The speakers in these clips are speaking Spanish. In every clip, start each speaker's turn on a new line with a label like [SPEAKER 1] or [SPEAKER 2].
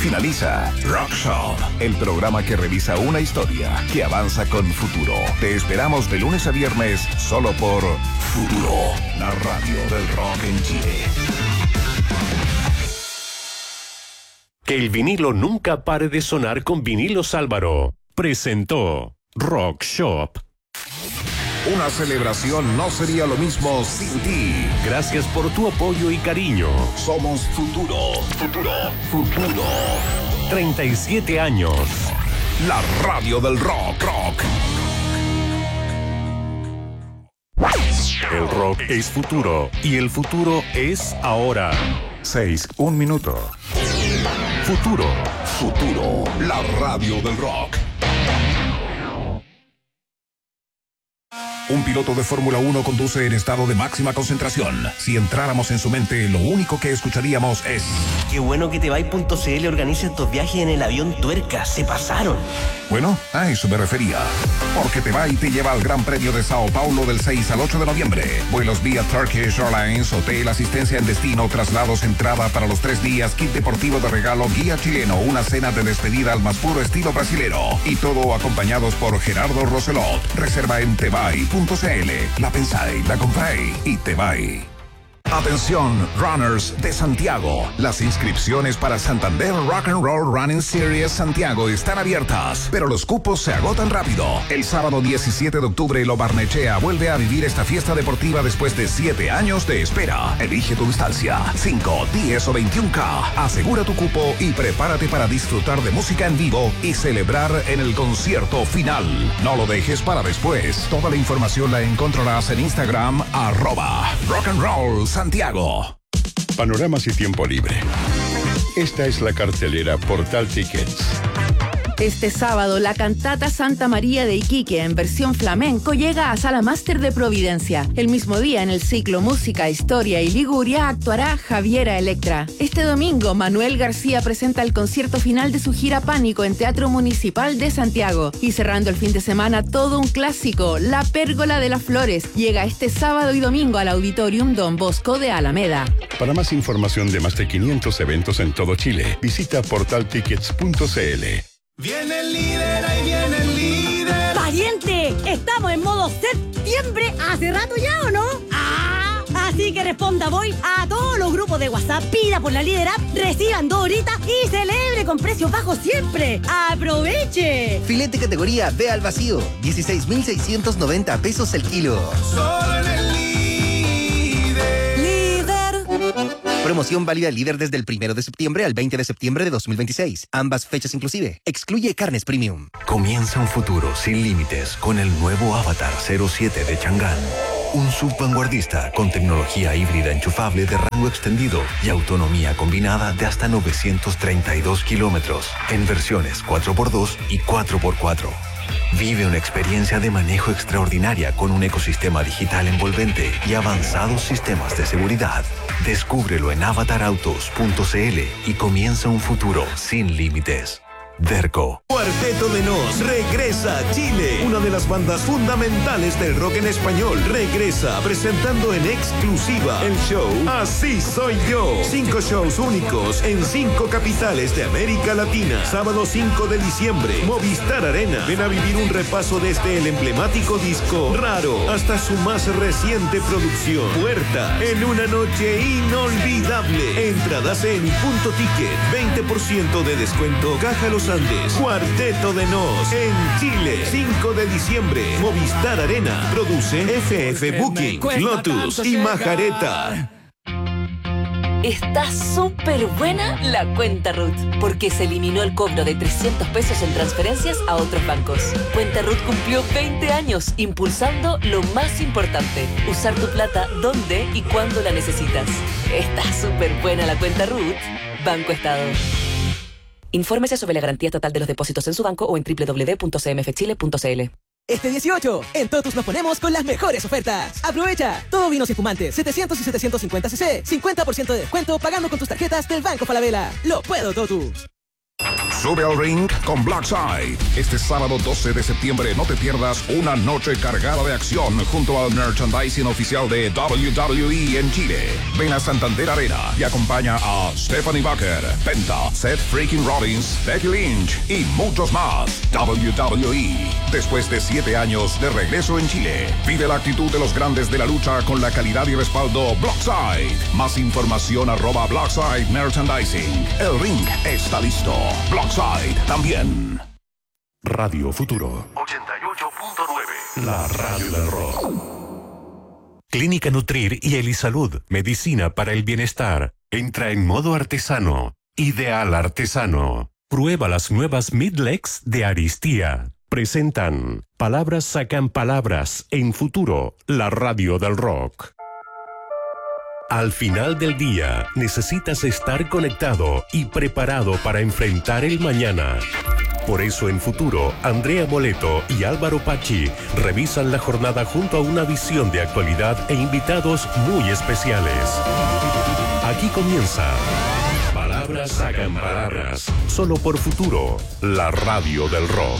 [SPEAKER 1] Finaliza Rock Shop, el programa que revisa una historia que avanza con futuro. Te esperamos de lunes a viernes solo por Futuro, la radio del rock en Chile.
[SPEAKER 2] Que el vinilo nunca pare de sonar con Vinilos Álvaro. Presentó Rock Shop.
[SPEAKER 1] Una celebración no sería lo mismo sin ti.
[SPEAKER 2] Gracias por tu apoyo y cariño.
[SPEAKER 1] Somos Futuro.
[SPEAKER 2] 37 años.
[SPEAKER 1] La radio del rock.
[SPEAKER 2] El rock es futuro y el futuro es ahora.
[SPEAKER 1] 6:01 minuto.
[SPEAKER 2] Futuro,
[SPEAKER 1] la radio del rock. Un piloto de Fórmula 1 conduce en estado de máxima concentración. Si entráramos en su mente, lo único que escucharíamos es...
[SPEAKER 3] Qué bueno que Tebay.cl organiza estos viajes en el avión Tuerca. Se pasaron.
[SPEAKER 1] Bueno, a eso me refería. Porque Tebay te lleva al Gran Premio de Sao Paulo del 6 al 8 de noviembre. Vuelos vía Turkish Airlines, hotel, asistencia en destino, traslados, entrada para los 3 días, kit deportivo de regalo, guía chileno, una cena de despedida al más puro estilo brasilero. Y todo acompañados por Gerardo Roselot. Reserva en Tebay.cl. La pensáis, la compráis y Tebay. Atención, runners de Santiago. Las inscripciones para Santander Rock and Roll Running Series Santiago están abiertas, pero los cupos se agotan rápido. El sábado 17 de octubre, Lo Barnechea vuelve a vivir esta fiesta deportiva después de 7 años de espera. Elige tu distancia, 5, 10 o 21K. Asegura tu cupo y prepárate para disfrutar de música en vivo y celebrar en el concierto final. No lo dejes para después. Toda la información la encontrarás en Instagram, @rockandroll Santiago.
[SPEAKER 4] Panoramas y tiempo libre. Esta es la cartelera Portal Tickets.
[SPEAKER 5] Este sábado, la cantata Santa María de Iquique, en versión flamenco, llega a Sala Máster de Providencia. El mismo día, en el ciclo Música, Historia y Liguria, actuará Javiera Electra. Este domingo, Manuel García presenta el concierto final de su gira Pánico en Teatro Municipal de Santiago. Y cerrando el fin de semana, todo un clásico, La Pérgola de las Flores, llega este sábado y domingo al Auditorium Don Bosco de Alameda.
[SPEAKER 4] Para más información de más de 500 eventos en todo Chile, visita portaltickets.cl.
[SPEAKER 6] Viene el líder, ahí viene el líder.
[SPEAKER 7] ¡Pariente! ¿Estamos en modo septiembre hace rato ya o no? ¡Ah! Así que responda voy a todos los grupos de WhatsApp, pida por la líder app, reciban 2 horitas y celebre con precios bajos siempre. ¡Aproveche!
[SPEAKER 8] Filete categoría B al vacío, 16.690 pesos el kilo.
[SPEAKER 6] Solo en el líder.
[SPEAKER 8] Promoción válida líder desde el 1 de septiembre al 20 de septiembre de 2026. Ambas fechas inclusive. Excluye carnes premium.
[SPEAKER 9] Comienza un futuro sin límites con el nuevo Avatar 07 de Chang'an. Un sub vanguardista con tecnología híbrida enchufable de rango extendido y autonomía combinada de hasta 932 kilómetros en versiones 4x2 y 4x4. Vive una experiencia de manejo extraordinaria con un ecosistema digital envolvente y avanzados sistemas de seguridad. Descúbrelo en avatarautos.cl y comienza un futuro sin límites. Derco.
[SPEAKER 10] Cuarteto de Nos regresa a Chile. Una de las bandas fundamentales del rock en español regresa presentando en exclusiva el show Así Soy Yo. 5 shows únicos en 5 capitales de América Latina. Sábado 5 de diciembre, Movistar Arena. Ven a vivir un repaso desde el emblemático disco Raro hasta su más reciente producción Puerta, en una noche inolvidable. Entradas en Punto Ticket, 20% de descuento. Caja Los Andes. Cuarteto de Nos en Chile, 5 de diciembre, Movistar Arena. Produce FF Booking, Lotus y Majareta.
[SPEAKER 11] Está súper buena la cuenta RUT, porque se eliminó el cobro de 300 pesos en transferencias a otros bancos. Cuenta RUT cumplió 20 años impulsando lo más importante, usar tu plata donde y cuando la necesitas. Está súper buena la cuenta RUT. Banco Estado. Infórmese sobre la garantía estatal de los depósitos en su banco o en www.cmfchile.cl.
[SPEAKER 12] Este 18, en Totus nos ponemos con las mejores ofertas. Aprovecha, todo vinos y espumantes, 700 y 750 cc, 50% de descuento pagando con tus tarjetas del Banco Falabella. Lo puedo, Totus.
[SPEAKER 1] Sube al ring con Blackside. Este sábado 12 de septiembre no te pierdas una noche cargada de acción junto al merchandising oficial de WWE en Chile. Ven a Santander Arena y acompaña a Stephanie Bucker, Penta, Seth Freaking Rollins, Becky Lynch y muchos más. WWE. Después de 7 años de regreso en Chile, vive la actitud de los grandes de la lucha con la calidad y respaldo Blackside. Más información @Blackside Merchandising. El ring está listo. Blackside también.
[SPEAKER 2] Radio Futuro 88.9. La radio del rock. Clínica Nutrir y Elisalud. Medicina para el bienestar. Entra en modo artesano. Ideal artesano. Prueba las nuevas Midlex de Aristía. Presentan Palabras sacan palabras en Futuro, la radio del rock. Al final del día, necesitas estar conectado y preparado para enfrentar el mañana. Por eso en Futuro, Andrea Moleto y Álvaro Pachi revisan la jornada junto a una visión de actualidad e invitados muy especiales. Aquí comienza Palabras sacan palabras, solo por Futuro, la radio del rock.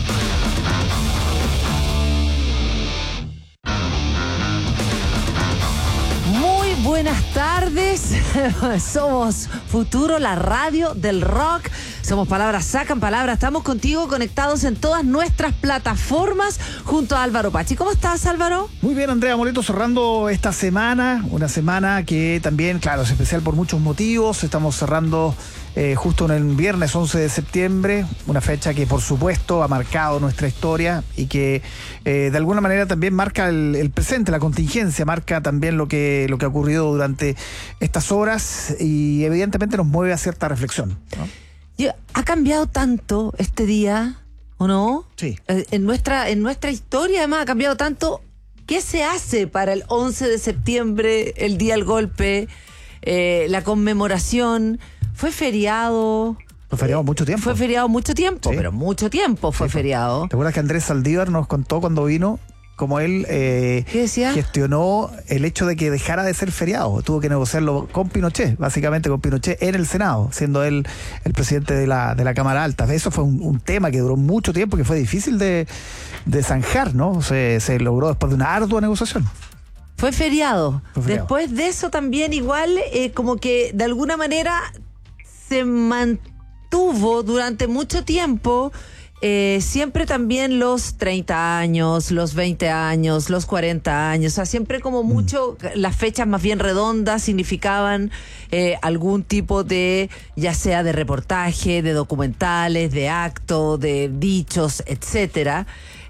[SPEAKER 13] Buenas tardes, somos Futuro, la radio del rock, somos Palabras sacan palabras, estamos contigo conectados en todas nuestras plataformas junto a Álvaro Pachi. ¿Cómo estás, Álvaro?
[SPEAKER 14] Muy bien, Andrea Moleto, cerrando esta semana, una semana que también, claro, es especial por muchos motivos. Estamos cerrando justo en el viernes 11 de septiembre, una fecha que por supuesto ha marcado nuestra historia y que de alguna manera también marca el presente, la contingencia, marca también lo que ha ocurrido durante estas horas y evidentemente nos mueve a cierta reflexión, ¿no?
[SPEAKER 13] ¿Ha cambiado tanto este día, o no?
[SPEAKER 14] Sí.
[SPEAKER 13] En nuestra historia además ha cambiado tanto. ¿Qué se hace para el 11 de septiembre, el día del golpe, la conmemoración? ¿Fue feriado?
[SPEAKER 14] Fue feriado mucho tiempo.
[SPEAKER 13] Fue feriado mucho tiempo,
[SPEAKER 14] sí.
[SPEAKER 13] Pero mucho tiempo fue feriado.
[SPEAKER 14] ¿Te acuerdas que Andrés Saldívar nos contó cuando vino cómo él gestionó el hecho de que dejara de ser feriado? Tuvo que negociarlo con Pinochet, básicamente con Pinochet en el Senado, siendo él el presidente de la Cámara Alta. Eso fue un tema que duró mucho tiempo, que fue difícil de zanjar, ¿no? Se logró después de una ardua negociación.
[SPEAKER 13] Fue feriado. Después de eso también igual como que de alguna manera se mantuvo durante mucho tiempo siempre también los 30 años, los 20 años, los 40 años, o sea, siempre como mucho, las fechas más bien redondas significaban algún tipo de, ya sea de reportaje, de documentales, de acto, de dichos, etcétera.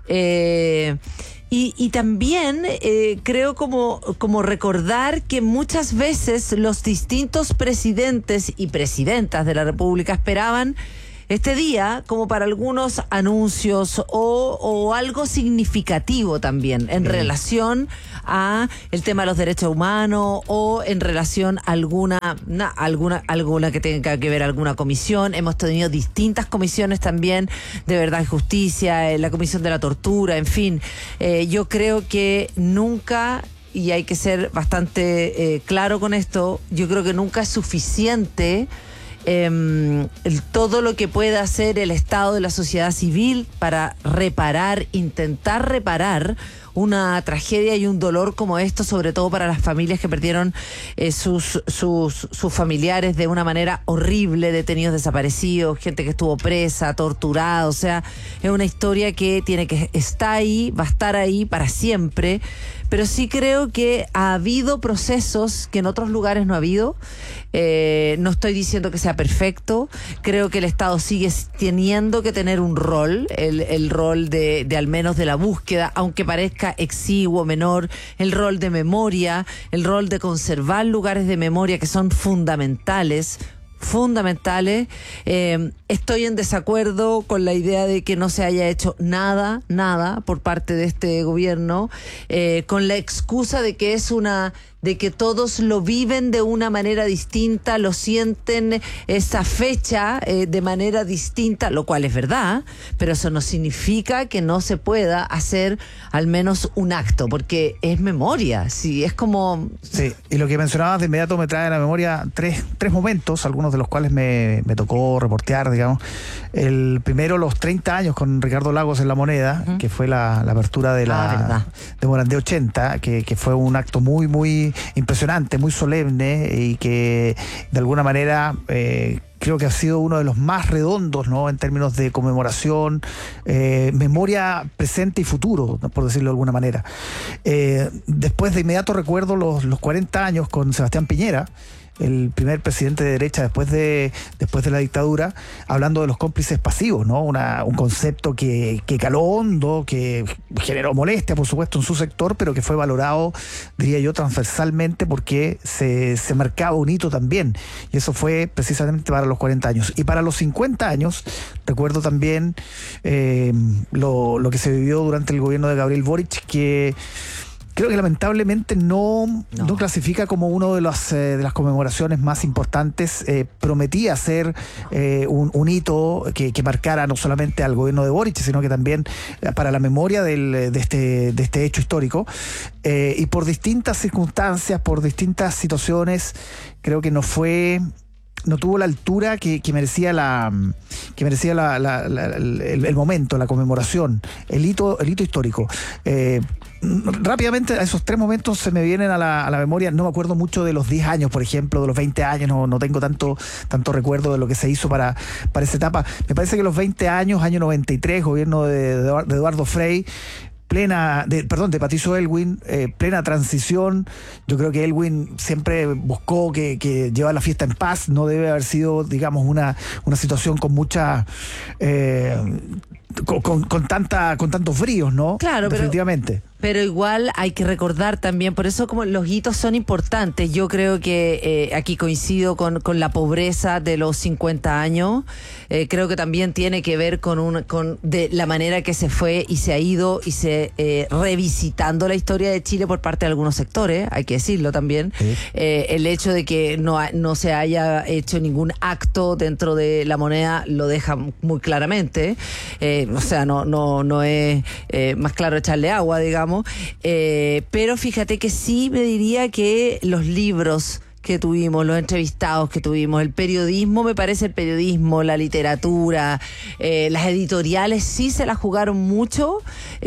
[SPEAKER 13] Y también creo como recordar que muchas veces los distintos presidentes y presidentas de la República esperaban este día como para algunos anuncios o algo significativo también en relación a el tema de los derechos humanos o en relación a alguna que tenga que ver alguna comisión. Hemos tenido distintas comisiones también de verdad y justicia, la comisión de la tortura, en fin. Yo creo que nunca, y hay que ser bastante claro con esto, yo creo que nunca es suficiente todo lo que pueda hacer el Estado de la sociedad civil para intentar reparar una tragedia y un dolor como esto, sobre todo para las familias que perdieron sus familiares de una manera horrible, detenidos desaparecidos, gente que estuvo presa, torturada. O sea, es una historia que está ahí, va a estar ahí para siempre. Pero sí creo que ha habido procesos que en otros lugares no ha habido. No estoy diciendo que sea perfecto. Creo que el Estado sigue teniendo que tener un rol, el rol de al menos de la búsqueda, aunque parezca exiguo, menor, el rol de memoria, el rol de conservar lugares de memoria que son fundamentales. Estoy en desacuerdo con la idea de que no se haya hecho nada por parte de este gobierno, con la excusa de que es una de que todos lo viven de una manera distinta, lo sienten esa fecha de manera distinta, lo cual es verdad, pero eso no significa que no se pueda hacer al menos un acto, porque es memoria, sí, es como...
[SPEAKER 14] Sí, y lo que mencionabas de inmediato me trae a la memoria tres momentos, algunos de los cuales me tocó reportear, digamos. El primero, los 30 años con Ricardo Lagos en La Moneda, que fue la apertura de Morandé 80, que fue un acto muy, muy impresionante, muy solemne y que de alguna manera creo que ha sido uno de los más redondos, ¿no?, en términos de conmemoración, memoria presente y futuro, por decirlo de alguna manera. Después de inmediato recuerdo los 40 años con Sebastián Piñera, el primer presidente de derecha después de la dictadura, hablando de los cómplices pasivos, ¿no? Un concepto que caló hondo, que generó molestia, por supuesto, en su sector, pero que fue valorado, diría yo, transversalmente, porque se marcaba un hito también. Y eso fue precisamente para los 40 años. Y para los 50 años, recuerdo también lo que se vivió durante el gobierno de Gabriel Boric, que creo que lamentablemente no clasifica como uno de las conmemoraciones más importantes. Prometía ser un hito que marcara no solamente al gobierno de Boric, sino que también para la memoria de este hecho histórico. Y por distintas circunstancias, por distintas situaciones, creo que no tuvo la altura que merecía el momento, la conmemoración, el hito histórico. Rápidamente a esos tres momentos se me vienen a la memoria. No me acuerdo mucho de los 10 años, por ejemplo, de los 20 años, no tengo tanto recuerdo de lo que se hizo para esa etapa. Me parece que los 20 años, año 93, gobierno de Eduardo Frei, de Patricio Aylwin, plena transición. Yo creo que Aylwin siempre buscó que llevar la fiesta en paz. No debe haber sido, digamos, una situación con mucha con tantos bríos, ¿no?
[SPEAKER 13] Claro,
[SPEAKER 14] definitivamente.
[SPEAKER 13] Pero igual hay que recordar también, por eso como los hitos son importantes. Yo creo que aquí coincido con la pobreza de los 50 años. Creo que también tiene que ver con de la manera que se fue y se ha ido y se revisitando la historia de Chile por parte de algunos sectores, hay que decirlo también. Sí. El hecho de que no se haya hecho ningún acto dentro de La Moneda lo deja muy claramente. O sea, no es más claro echarle agua, digamos. Pero fíjate que sí me diría que los libros que tuvimos, los entrevistados que tuvimos, el periodismo, me parece el periodismo, la literatura, las editoriales sí se la jugaron mucho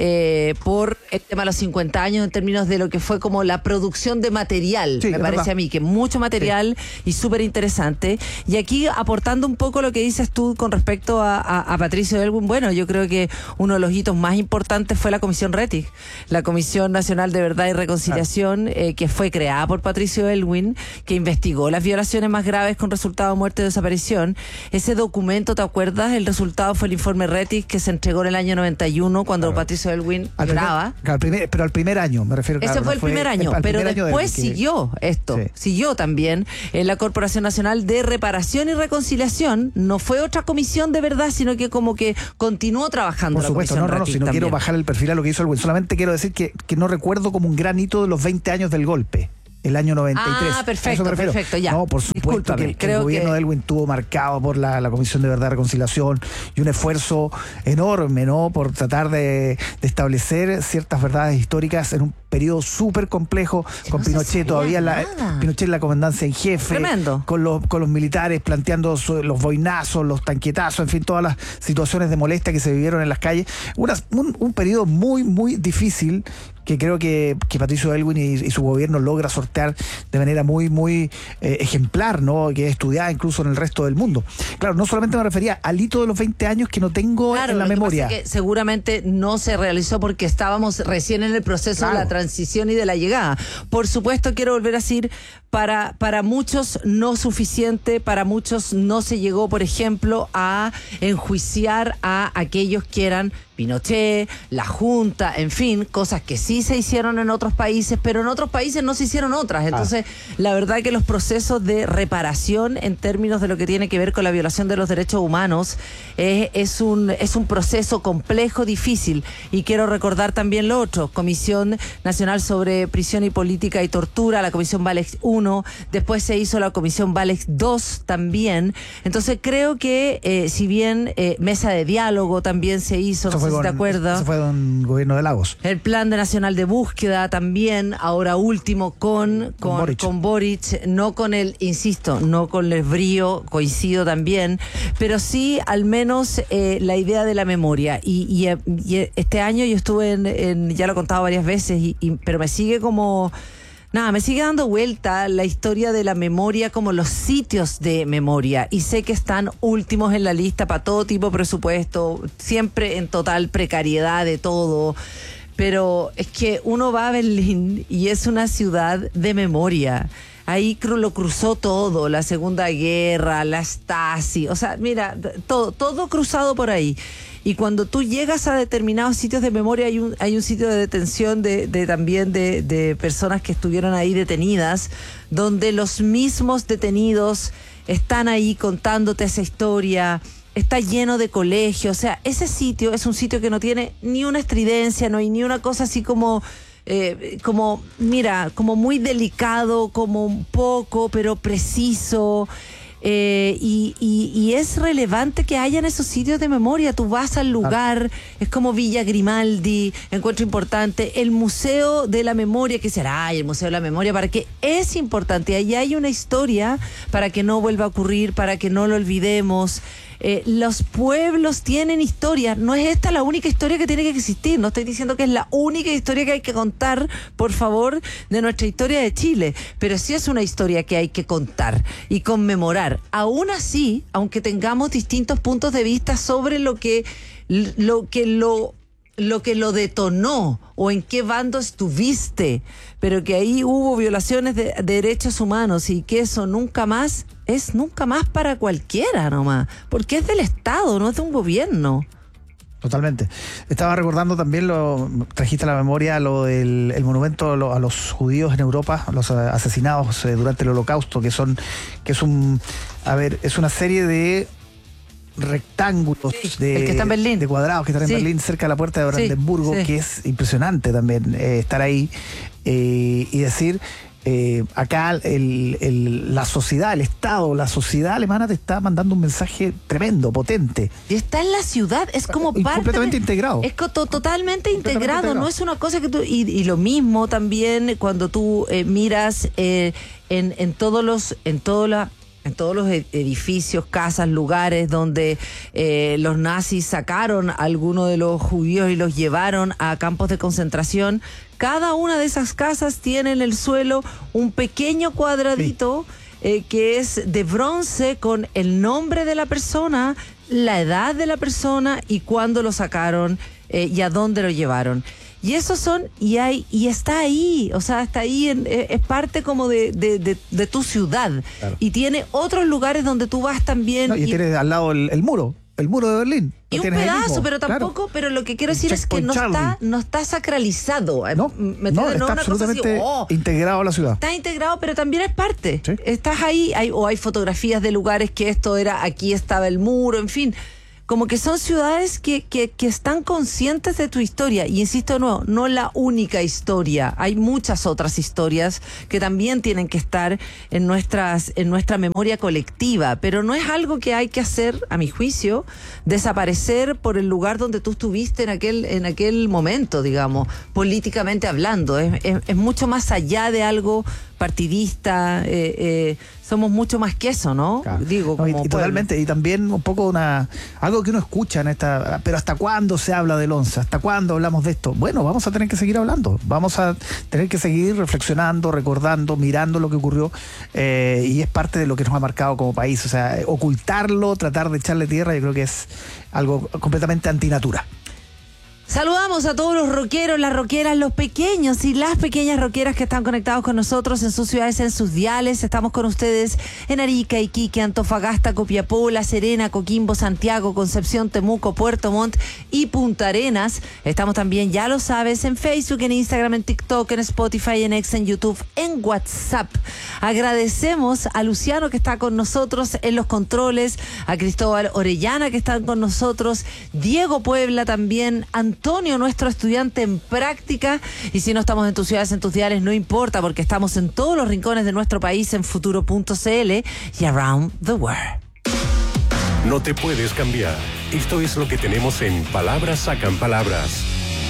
[SPEAKER 13] por el tema de los 50 años en términos de lo que fue como la producción de material, sí, me parece verdad. A mí que mucho material y súper interesante. Y aquí aportando un poco lo que dices tú con respecto a Patricio Aylwin, bueno, yo creo que uno de los hitos más importantes fue la Comisión Rettig, la Comisión Nacional de Verdad y Reconciliación, que fue creada por Patricio Aylwin, que investigó las violaciones más graves con resultado de muerte o desaparición. Ese documento, ¿te acuerdas? El resultado fue el informe Rettig, que se entregó en el año 91 cuando Patricio Aylwin lloraba.
[SPEAKER 14] Pero al primer año, me refiero.
[SPEAKER 13] Ese fue el primer año, pero después siguió esto. Sí. Siguió también en la Corporación Nacional de Reparación y Reconciliación. No fue otra comisión de verdad, sino que como que continuó trabajando.
[SPEAKER 14] Por supuesto, no, si no quiero bajar el perfil a lo que hizo Aylwin, solamente quiero decir que no recuerdo como un gran hito de los 20 años del golpe. El año 93.
[SPEAKER 13] Ah, perfecto, ya.
[SPEAKER 14] No, por supuesto que el gobierno de Aylwin tuvo marcado por la Comisión de Verdad y Reconciliación y un esfuerzo enorme, ¿no?, por tratar de establecer ciertas verdades históricas en un periodo súper complejo, con Pinochet todavía Pinochet en la comandancia en jefe.
[SPEAKER 13] Tremendo.
[SPEAKER 14] Con los militares planteando los boinazos, los tanquetazos, en fin, todas las situaciones de molestia que se vivieron en las calles. Un periodo muy, muy difícil que creo que Patricio Aylwin y su gobierno logra sortear de manera muy, muy ejemplar, ¿no?, que es estudiada incluso en el resto del mundo. Claro, no solamente me refería al hito de los 20 años que no tengo en la memoria.
[SPEAKER 13] Que seguramente no se realizó porque estábamos recién en el proceso de la transición y de la llegada. Por supuesto, quiero volver a decir, para muchos no suficiente, para muchos no se llegó, por ejemplo, a enjuiciar a aquellos que eran Pinochet, la Junta, en fin, cosas que sí se hicieron en otros países, pero en otros países no se hicieron otras. Entonces, la verdad que los procesos de reparación en términos de lo que tiene que ver con la violación de los derechos humanos es un proceso complejo, difícil. Y quiero recordar también lo otro: Comisión Nacional sobre Prisión y Política y Tortura, la Comisión Balex 1, después se hizo la Comisión Balex 2 también. Entonces creo que si bien mesa de diálogo también se hizo, no sé si te acuerdas.
[SPEAKER 14] Eso fue con el gobierno de Lagos.
[SPEAKER 13] El Plan Nacional de Búsqueda también, ahora último con Boric, no con el, insisto, no con el brío, coincido también, pero sí al menos la idea de la memoria. Y este año yo estuve ya lo he contado varias veces, pero me sigue como... Nada, me sigue dando vuelta la historia de la memoria, como los sitios de memoria, y sé que están últimos en la lista para todo tipo de presupuesto, siempre en total precariedad de todo, pero es que uno va a Berlín y es una ciudad de memoria. Ahí lo cruzó todo, la Segunda Guerra, la Stasi, o sea, mira, todo cruzado por ahí. Y cuando tú llegas a determinados sitios de memoria, hay un sitio de detención también de personas que estuvieron ahí detenidas, donde los mismos detenidos están ahí contándote esa historia. Está lleno de colegios, o sea, ese sitio es un sitio que no tiene ni una estridencia, no hay ni una cosa así como muy delicado, como un poco, pero preciso. Y es relevante que hayan esos sitios de memoria. Tú vas al lugar, es como Villa Grimaldi, encuentro importante, el Museo de la Memoria, que será el Museo de la Memoria, para que es importante, ahí hay una historia para que no vuelva a ocurrir, para que no lo olvidemos. Los pueblos tienen historia, no es esta la única historia que tiene que existir, no estoy diciendo que es la única historia que hay que contar, por favor, de nuestra historia de Chile, pero sí es una historia que hay que contar y conmemorar. Aún así, aunque tengamos distintos puntos de vista sobre lo que lo detonó o en qué bando estuviste, pero que ahí hubo violaciones de derechos humanos y que eso nunca más para cualquiera nomás, porque es del Estado, no es de un gobierno.
[SPEAKER 14] Totalmente. Estaba recordando también, trajiste a la memoria lo del el monumento a los judíos en Europa, los asesinados durante el Holocausto, que es una serie de rectángulos
[SPEAKER 13] el que está en Berlín,
[SPEAKER 14] de cuadrados que están en Berlín, cerca de la puerta de Brandenburgo, que es impresionante también estar ahí y decir acá la sociedad, el Estado, la sociedad alemana te está mandando un mensaje tremendo, potente.
[SPEAKER 13] Y está en la ciudad, es como parte
[SPEAKER 14] completamente integrado.
[SPEAKER 13] Es totalmente integrado, no es una cosa que tú... Y lo mismo también cuando tú miras en todos los edificios, casas, lugares donde los nazis sacaron a algunos de los judíos y los llevaron a campos de concentración. Cada una de esas casas tiene en el suelo un pequeño cuadradito que es de bronce con el nombre de la persona, la edad de la persona y cuándo lo sacaron y a dónde lo llevaron. Y esos son, y está ahí, o sea, está ahí, es parte como de tu ciudad. Claro. Y tiene otros lugares donde tú vas también.
[SPEAKER 14] Y tienes al lado el muro de Berlín.
[SPEAKER 13] Y un pedazo, pero tampoco, claro. Pero lo que quiero decir es que no está sacralizado.
[SPEAKER 14] No, está absolutamente integrado a la ciudad.
[SPEAKER 13] Está integrado, pero también es parte.
[SPEAKER 14] Sí.
[SPEAKER 13] Estás ahí, hay fotografías de lugares que aquí estaba el muro, en fin. Como que son ciudades que están conscientes de tu historia. Y insisto de nuevo, no la única historia. Hay muchas otras historias que también tienen que estar en nuestra memoria colectiva. Pero no es algo que hay que hacer, a mi juicio, desaparecer por el lugar donde tú estuviste en aquel momento, digamos, políticamente hablando. Es mucho más allá de algo partidista, somos mucho más que eso, ¿no?
[SPEAKER 14] Claro.
[SPEAKER 13] Digo, como
[SPEAKER 14] y totalmente, y también un poco algo que uno escucha pero ¿hasta cuándo se habla del 11? ¿Hasta cuándo hablamos de esto? Bueno, vamos a tener que seguir hablando, vamos a tener que seguir reflexionando, recordando, mirando lo que ocurrió, y es parte de lo que nos ha marcado como país. O sea, ocultarlo, tratar de echarle tierra, yo creo que es algo completamente antinatura.
[SPEAKER 13] Saludamos a todos los rockeros, las rockeras, los pequeños y las pequeñas rockeras que están conectados con nosotros en sus ciudades, en sus diales. Estamos con ustedes en Arica, Iquique, Antofagasta, Copiapó, La Serena, Coquimbo, Santiago, Concepción, Temuco, Puerto Montt y Punta Arenas. Estamos también, ya lo sabes, en Facebook, en Instagram, en TikTok, en Spotify, en X, en YouTube, en WhatsApp. Agradecemos a Luciano que está con nosotros en los controles, a Cristóbal Orellana que están con nosotros, Diego Puebla también, Antonio, nuestro estudiante en práctica. Y si no estamos en tus ciudades, en tus diales, no importa, porque estamos en todos los rincones de nuestro país en futuro.cl y around the world.
[SPEAKER 2] No te puedes cambiar. Esto es lo que tenemos en Palabras Sacan Palabras.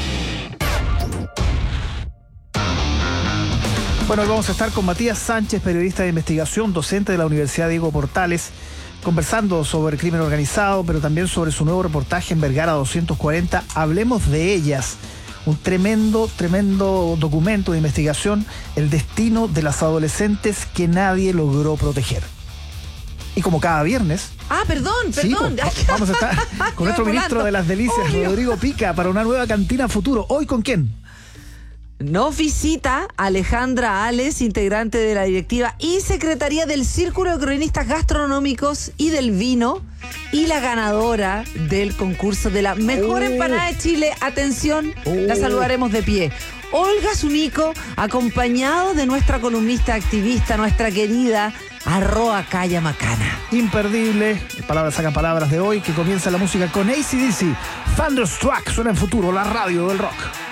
[SPEAKER 14] Bueno, hoy vamos a estar con Matías Sánchez, periodista de investigación, docente de la Universidad Diego Portales, conversando sobre el crimen organizado, pero también sobre su nuevo reportaje en Vergara 240. Hablemos de ellas. Un tremendo documento de investigación, el destino de las adolescentes que nadie logró proteger. Y como cada viernes...
[SPEAKER 13] Perdón.
[SPEAKER 14] Sí, vamos a estar con nuestro ministro de las Delicias, Rodrigo Pica, para una nueva cantina futuro. ¿Hoy con quién?
[SPEAKER 13] Nos visita Alejandra Ales, integrante de la directiva y secretaría del Círculo de Cronistas Gastronómicos y del Vino, y la ganadora del concurso de la mejor empanada de Chile. Atención, la saludaremos de pie. Olga Zunico, acompañado de nuestra columnista activista, nuestra querida @Calla Macana.
[SPEAKER 14] Imperdible, Palabras Sacan Palabras de hoy, que comienza la música con AC/DC. Thunderstruck suena en Futuro, la radio del rock.